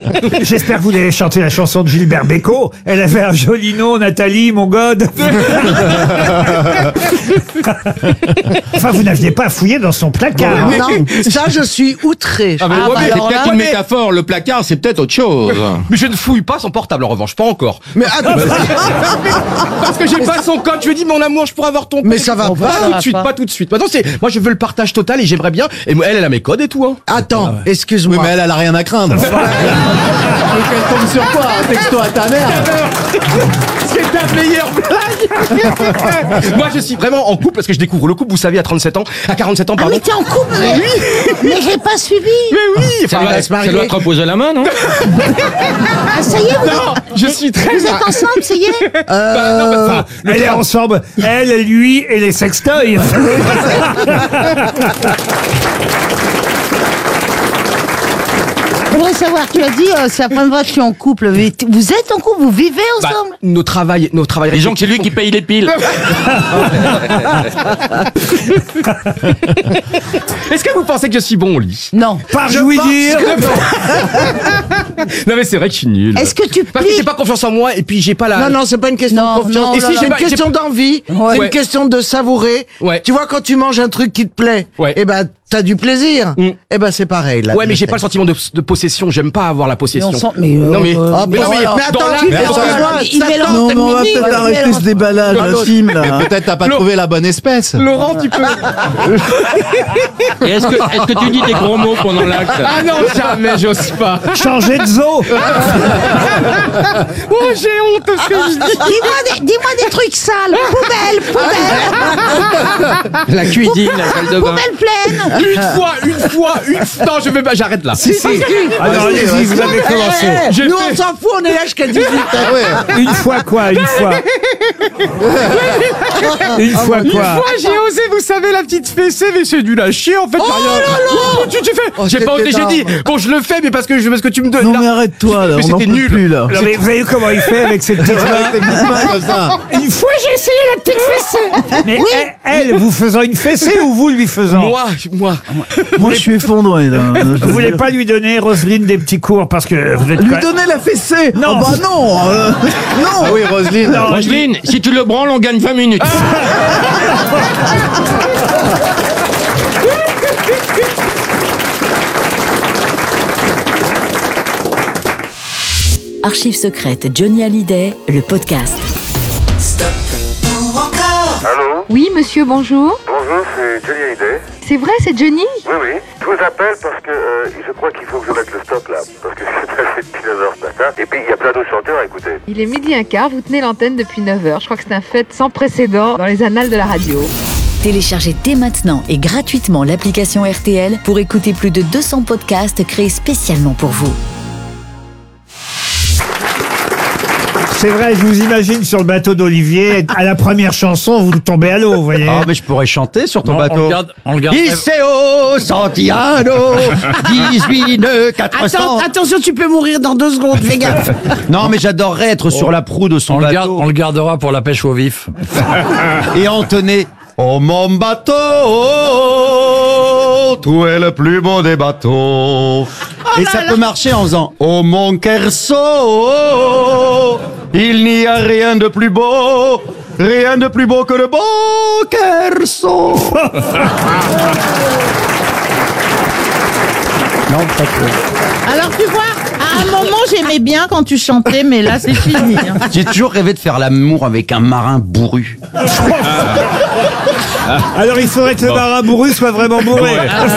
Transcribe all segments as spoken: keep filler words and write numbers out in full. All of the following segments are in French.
J'espère que vous allez chanter la chanson de Gilbert Bécaud. Elle avait un joli nom, Nathalie, mon god. Enfin, vous n'aviez pas fouillé dans son placard. Non, ça, je suis outré. Ah, mais Ah, ouais, bah mais c'est alors peut-être là, une mais- métaphore. Le placard, c'est peut-être autre chose. Mais je ne fouille pas son portable, en revanche, pas encore. Mais attends, Parce que j'ai pas son code. Je lui dis, mon amour, je pourrais avoir ton code. Mais ça va pas. pas, ça tout de va suite, pas. pas tout de suite. Maintenant, c'est, moi, je veux le partage total et j'aimerais bien. Et moi, elle, elle a mes codes et tout, hein. attends, Oui, excuse-moi. mais elle, elle a rien à craindre. Donc elle tombe sur quoi? Un texto à ta mère. C'est ta meilleure blague. Moi, je suis vraiment en couple parce que je découvre le couple, vous savez, à trente-sept ans, à quarante-sept ans, Ah, pardon. mais t'es en couple? Mais j'ai pas suivi. Mais oui, Ça enfin, doit, ça doit te reposer la main, non? Ah, ça y est, vous non, je suis très. Vous êtes ensemble, ça y est? Bah, non, mais, enfin, le Elle est tra- ensemble, elle, lui et les sextoys. Je voudrais savoir, tu as dit, euh, c'est la première fois que je suis en couple. Mais t- vous êtes en couple, vous vivez bah, ensemble? nos travails, nos travails. Disons que c'est lui qui paye les piles. Est-ce que vous pensez que je suis bon au lit? Non. Par jouy dire. Non, mais c'est vrai que je suis nul. Est-ce que tu Parce que j'ai plies? pas confiance en moi et puis j'ai pas la. Non, non, c'est pas une question Non, de confiance. non, Et là, si là. c'est une J'ai pas- question d'envie, c'est Ouais. une question de savourer. Ouais. Tu vois, quand tu manges un truc qui te plaît, Ouais. eh ben, t'as du plaisir. Mm. Eh ben, c'est pareil, là. Ouais, mais j'ai pas le sentiment de, de possession. J'aime pas avoir la possession. Mais on sent- mais, euh, non, mais. euh, Ah, mais bah non, mais. voilà. Mais dans attends, la- tu mais fais dans quoi, la- toi? il Ça mélange tente, tes t'es mini, mini, il ouais. mélange- Arrêtez ce déballage, Non, la cime, là. Peut-être t'as pas trouvé la bonne espèce. Laurent, tu peux. Et est-ce que, est-ce que tu dis des gros mots pendant l'acte? Ah non, jamais, j'ose pas. Changer de zoo. Oh, j'ai honte de ce que je dis. Dis-moi des, dis-moi des trucs sales. Poubelle, poubelle, La cuisine, la salle de bain. poubelle pleine. Une fois, une fois, une fois. Non, je vais pas, j'arrête là. Si, si. Alors, allez-y, vous avez commencé. Eh, J'ai nous, fait- on s'en fout, on est là jusqu'à dix-huit ans. Une fois quoi, une fois. Une fois Une quoi. fois, j'ai osé, vous savez, la petite fessée, mais c'est nul à chier, en fait. Oh là là. Tu, tu fais. Oh, J'ai pas c'était osé, j'ai dit. énorme. Bon, je le fais, mais parce que, je, parce que tu me donnes. Non là. mais arrête-toi là, Mais on n'en c'était peut nul. plus là. Non, mais vous savez comment il fait avec ses petites mains? Comme ça. Une fois j'ai essayé la petite fessée. Mais elle, elle, vous faisant une fessée ou vous lui faisant? Moi, moi. Moi je suis effondré là. Je Vous veux voulez dire. pas lui donner, Roselyne, des petits cours parce que vous êtes Lui pas- donner la fessée? Non. Oh bah non euh, Non Ah oui, Roselyne. Non, Roselyne, si tu le branles, on gagne vingt minutes. Archives secrètes Johnny Hallyday, le podcast. Allô? Oui, monsieur, bonjour. Bonjour, c'est Johnny Hallyday. C'est vrai, c'est Johnny? Oui, oui. Je vous appelle parce que euh, je crois qu'il faut que je mette le stop là. Parce que c'est passé depuis neuf heures ce matin. Et puis il y a plein d'autres chanteurs à écouter. Il est midi un quart, vous tenez l'antenne depuis neuf heures. Je crois que c'est un fait sans précédent dans les annales de la radio. Téléchargez dès maintenant et gratuitement l'application R T L pour écouter plus de deux cents podcasts créés spécialement pour vous. C'est vrai, je vous imagine sur le bateau d'Olivier, à la première chanson, vous tombez à l'eau, vous voyez. Ah, mais je pourrais chanter sur ton On bateau. le garde, on le garde. Iseo Santiano, dix-huit nœuds, quatre cents. Attends, attention, tu peux mourir dans deux secondes, fais gaffe. Non, mais j'adorerais être sur la proue de son On le, garde, bateau on le gardera pour la pêche au vif. et entonner Oh mon bateau, tu es le plus beau des bateaux. Et ça peut marcher en faisant Oh mon Kerso, il n'y a rien de plus beau, rien de plus beau que le beau Kerso. Non, pas trop. Alors, tu vois, à un moment, j'aimais bien quand tu chantais, mais là, c'est fini. hein. J'ai toujours rêvé de faire l'amour avec un marin bourru. Alors il faudrait que le marin bourru soit vraiment bourré.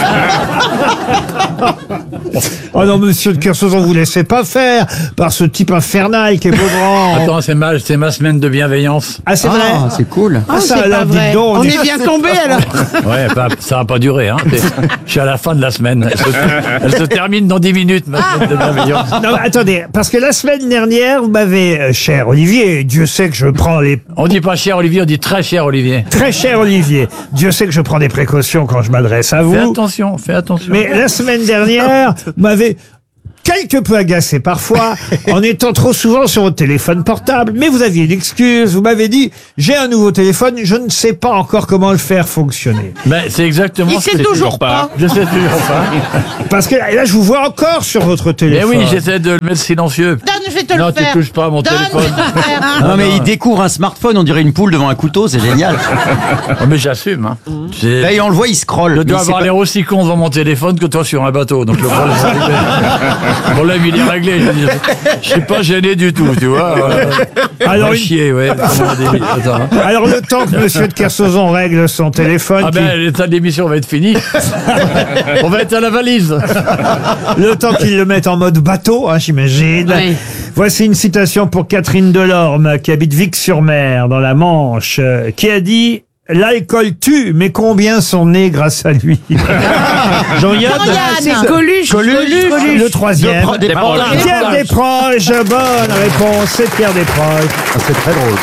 Oh non, monsieur de Kersozon, vous laissez pas faire par ce type infernal qui est beau grand. Attends, c'est ma, c'est ma semaine de bienveillance. Ah, c'est vrai? c'est cool. Ah, ça, c'est alors, pas dites vrai. donc, On on est bien tombé alors. Ouais, pas- ça va pas durer. Hein. Je suis à la fin de la semaine. Elle se, elle se termine dans dix minutes, ma semaine de bienveillance. Non, mais attendez, parce que la semaine dernière, vous m'avez, euh, cher Olivier, Dieu sait que je prends les... On dit pas cher Olivier, on dit très cher Olivier. Très cher Olivier, Dieu sait que je prends des précautions quand je m'adresse à Fais vous. attention, fais attention. Mais la semaine dernière, vous m'avez quelque peu agacé parfois en étant trop souvent sur votre téléphone portable, mais vous aviez une excuse, vous m'avez dit j'ai un nouveau téléphone, je ne sais pas encore comment le faire fonctionner. Ben, c'est exactement Il ce sait que- toujours pas. Je sais toujours pas. Parce que là, là, je vous vois encore sur votre Mais téléphone. oui, j'essaie de le mettre silencieux. Donne, je vais te Non, le tu faire. touches pas à mon Donne, téléphone. je vais te le faire. Non, mais il découvre un smartphone, on dirait une poule devant un couteau, c'est génial. Oh, mais j'assume. Hein. J'ai- Là, et on le voit, il scrolle. Je mais dois il sait avoir pas- l'air aussi con devant mon téléphone que toi sur un bateau. Donc le problème, c'est réglé. Le problème, il est réglé. Je veux dire, je suis pas gêné du tout, tu vois. Euh, Alors, va une- chier, ouais. Attends, hein. Alors le temps que Monsieur de Kersauzon règle son téléphone, Ah qu'il- ben, l'état de l'émission va être fini. On va être à la valise. le temps qu'il le mette en mode bateau, hein, j'imagine. Oui. Voici une citation pour Catherine Delorme, qui habite Vic-sur-Mer, dans la Manche, euh, qui a dit « L'alcool tue, mais combien sont nés grâce à lui ?» Jean-Yann. C'est Coluche. Coluche, le troisième. Des paroles. Pierre Desproges, bonne réponse, c'est Pierre Desproges. Ah, c'est très drôle.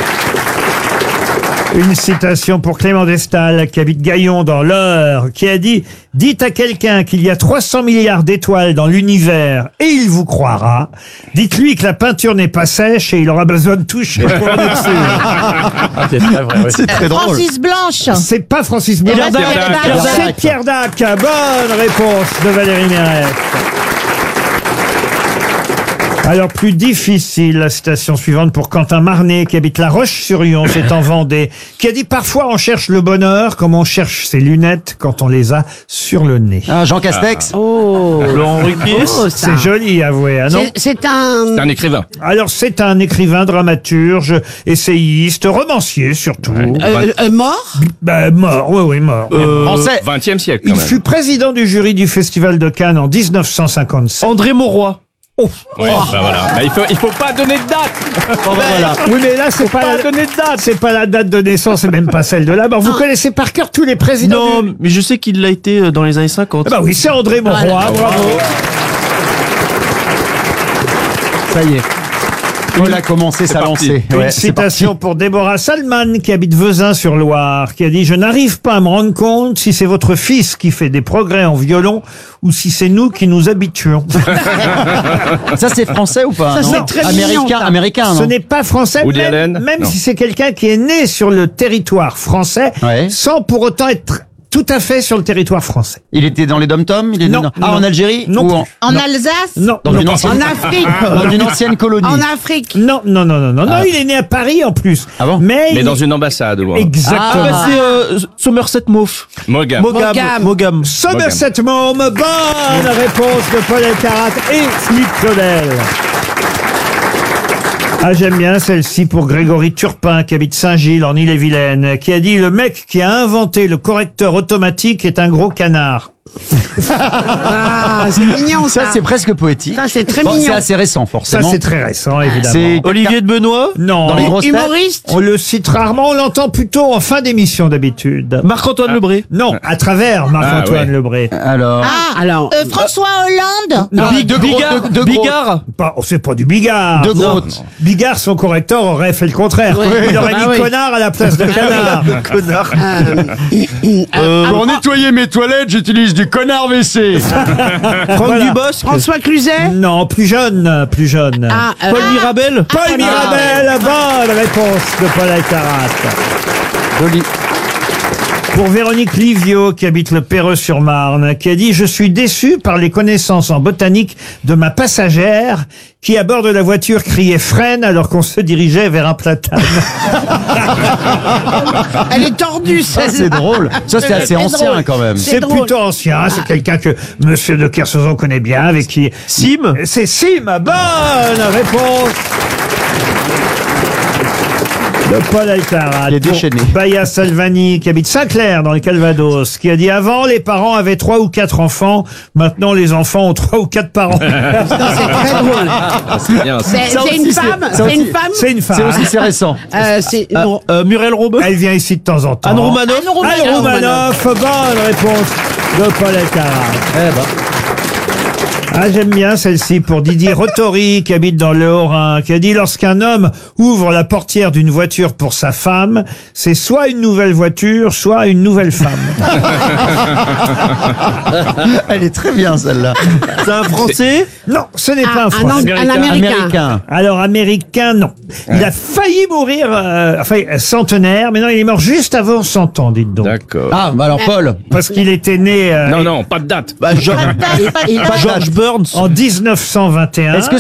Une citation pour Clément Destal, qui habite Gaillon dans l'Eure, qui a dit « Dites à quelqu'un qu'il y a trois cents milliards d'étoiles dans l'univers et il vous croira. Dites-lui que la peinture n'est pas sèche et il aura besoin de toucher pour en être sûr. Ah, c'est très vrai, ouais. C'est très drôle. Francis Blanche. C'est pas Francis Blanc, Pierre Dac. Pierre Dac. c'est Pierre Dac. Bonne réponse de Valérie Mérès. Alors, plus difficile, la citation suivante pour Quentin Marnet, qui habite La Roche-sur-Yon, c'est en Vendée, qui a dit « Parfois, on cherche le bonheur comme on cherche ses lunettes quand on les a sur le nez. Ah, Jean Castex. Oh. Laurent Ruquier. Oh, » ça. C'est joli, avouez, hein, non? C'est- C'est un. C'est un écrivain. Alors, c'est un écrivain, dramaturge, essayiste, romancier surtout. Euh, euh, mort. Ben, mort, oui, oui, mort. Français. vingtième siècle, quand Il même. fut président du jury du Festival de Cannes en dix-neuf cent cinquante-sept. André Mauroy. Oh. Ouais, bah voilà. Bah, il faut, il faut pas donner de date. Voilà. Oui, mais là, c'est pas, la donner de date. c'est pas la date de naissance, et même pas celle de la mort. Vous connaissez par cœur tous les présidents Non, du... mais je sais qu'il l'a été euh, dans les années cinquante. Ah bah oui, c'est André Mauroy, bravo. Ça y est. Paul a commencé sa lancée. Une Ouais, c'est parti. citation pour Déborah Salman, qui habite Vezin-sur-Loire, qui a dit « Je n'arrive pas à me rendre compte si c'est votre fils qui fait des progrès en violon ou si c'est nous qui nous habituons. Ça, c'est français ou pas? Ça, non c'est très américain, mignon, ça. américain, » Ce non? n'est pas français, Woody même, Allen même Non. si c'est quelqu'un qui est né sur le territoire français, Ouais. sans pour autant être tout à fait sur le territoire français. Il était dans les dom-toms? Il est Non, dans- Ah, non. en Algérie? Non Ou en, plus. En Alsace. Non, dans, non, une ancienne, En Afrique. dans une ancienne colonie? En Afrique. non, non, non, non, non, non, Ah. il est né à Paris en plus. Ah bon Mais, Mais il- dans une ambassade, ou un- Exactement. Ah, bah, c'est euh, Somerset Mauve. Mogam. Mogam. Mogam. Mogam. Somerset Maugham, bonne réponse de Paul Elkarat et Philippe Claudel. Ah, j'aime bien celle-ci pour Grégory Turpin, qui habite Saint-Gilles, en Ille-et-Vilaine, qui a dit « Le mec qui a inventé le correcteur automatique est un gros canard. Ah, c'est mignon ça. Ça, c'est presque poétique. Ça, c'est très Bon, mignon. c'est assez récent, » Ça, forcément. c'est très récent, évidemment. C'est Olivier de Benoît. Non, dans les grosses têtes. Humoriste. on le cite rarement, on l'entend plutôt en fin d'émission d'habitude. Marc-Antoine Lebré. Non, à travers Marc-Antoine Ah, ouais. Lebré. Alors. Ah, Alors. euh, François Hollande. Non, Big- de gros- Bigard. de- de gros- Bigard. Pas, oh, c'est pas du Bigard. De Non. Groot. Bigard, son correcteur, aurait fait le contraire. Il aurait Ah mis oui. connard à la place de canard. Connard. Euh, Pour nettoyer mes toilettes, j'utilise du connard W C. Franck Voilà. Dubosc. François Cluzet. Non, plus jeune, plus jeune. Ah, euh, Paul Mirabel. Paul Mirabel, bonne réponse de Paul Alcarat. Joli. Pour Véronique Livio, qui habite le Perreux-sur-Marne, qui a dit « Je suis déçu par les connaissances en botanique de ma passagère qui, à bord de la voiture, criait freine alors qu'on se dirigeait vers un platane. Elle est tordue, Ça, celle-là. c'est drôle. Ça, c'est assez C'est ancien, drôle. quand même. » C'est C'est drôle. plutôt ancien, c'est quelqu'un que Monsieur de Kersauzon connaît bien, avec qui... Sim. C'est Sim, bonne réponse de Paul Alcarat. Il est Pour déchaîné. Baya Salvani, qui habite Saint-Clair, dans le Calvados, qui a dit « Avant, les parents avaient trois ou quatre enfants. Maintenant, les enfants ont trois ou quatre parents. C'est très drôle. Ah, c'est bien, ça. C'est Ça c'est aussi, une c'est- femme. ça C'est aussi. une femme. » C'est une femme. C'est aussi, c'est récent. Euh, c'est Ah, non. euh, Muriel Robin. Elle vient ici de temps en temps. Anne Romanoff. Anne Romanoff. Anne Romanoff, bonne réponse de Paul Alcarat. Eh ben. Ah, j'aime bien celle-ci pour Didier Rotori, qui habite dans le Haut-Rhin, qui a dit: lorsqu'un homme ouvre la portière d'une voiture pour sa femme, c'est soit une nouvelle voiture, soit une nouvelle femme. Elle est très bien celle-là. C'est un Français? Non, ce n'est Ah, pas un un Français. Ang- un Américain. Américain. Alors, américain, non. Il a failli mourir, euh, enfin, centenaire, mais non, il est mort juste avant cent ans, dites donc. D'accord. Ah, bah alors Paul. Parce qu'il était né euh, Non, non, pas de date. Bah, George, Il- George Burns. en mille neuf cent vingt et un. Est-ce que